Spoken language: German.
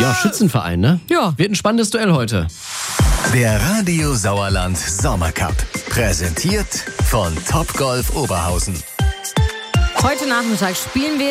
Ja, Schützenverein, ne? Ja. Wird ein spannendes Duell heute. Der Radio Sauerland Sommercup. Präsentiert von Topgolf Oberhausen. Heute Nachmittag spielen wir